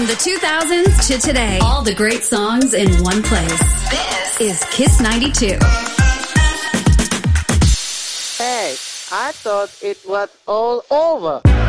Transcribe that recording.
From the 2000s to today, all the great songs in one place. This is Kiss 92. Hey, I thought it was all over.